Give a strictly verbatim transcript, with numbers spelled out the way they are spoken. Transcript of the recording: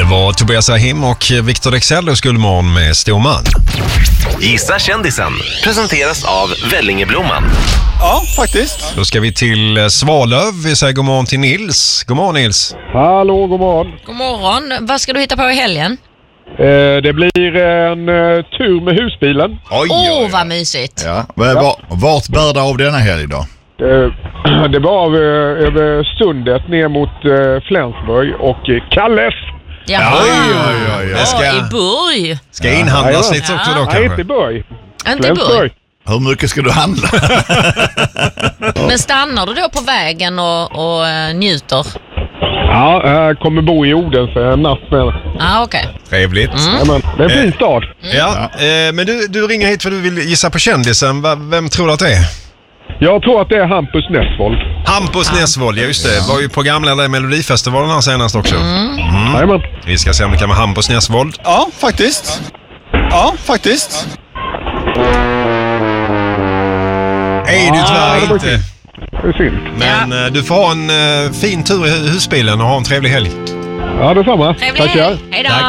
var Tobias Ahim och Victor Rexell och Gullman med Storman. Gissa kändisen presenteras av Vellingeblomman. Ja, faktiskt. Då ska vi till Svalöv. Vi säger god morgon till Nils. God morgon Nils. Hallå, god morgon. God morgon. Vad ska du hitta på i helgen? Eh, det blir en eh, tur med husbilen. Oj, Åh, oj, vad mysigt. Ja. Var, vart bär det av denna helg då? Eh, det var av, eh, över Sundet ner mot eh, Flensburg och eh, Kalles. Jaha. Oj, oj, oj, oj. Det ska, Ja, i Burg. ska inhandlas Ja. lite också Ja. då Nej, inte kanske. i Burg. Inte i Burg. Hur mycket ska du handla? Men stannar du då på vägen och, och uh, njuter? Ja, jag kommer bo i Odense en natt med. Ja, ah, okej. Okay. Trevligt. Ja, men det är en fin stad. Ja, eh, men du, du ringer hit för du vill gissa på kändisen. Va, vem tror du att det är? Jag tror att det är Hampus Nessvold. Hampus Nessvold, ja just det. Var ju programledare i Melodifestivalen här senast också. Mm. Jajamän. Vi ska se om det kan vara Hampus Nessvold. Ja, faktiskt. Ja, faktiskt. Nej, du tyvärr det var inte. fint. Det är synd. Men eh, du får ha en eh, fin tur i husbilen och ha en trevlig helg. Ja, detsamma. Trevlig Tackar. helg. Hej då. Tack.